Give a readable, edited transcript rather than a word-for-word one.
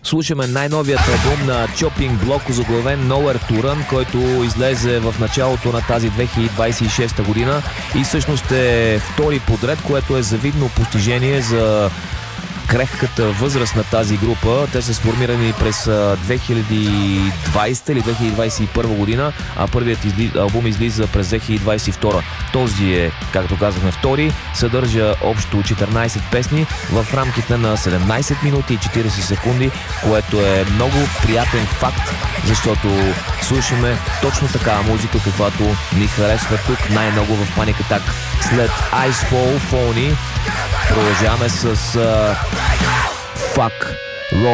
Слушаме най-новият албум на Chopping Block, озаглавен Nowhere to Run, който излезе в началото на тази 2026 година и всъщност е втори подред, което е завидно постижение за крехката възраст на тази група. Те са сформирани през 2020 или 2021 година, а първият албум излиза през 2022. Този е, както казахме, втори. Съдържа общо 14 песни в рамките на 17 минути и 40 секунди, което е много приятен факт, защото слушаме точно такава музика, каквато ни харесва тук най-много в Panic Attack. След Icefall, Phony, продължаваме с Fuck.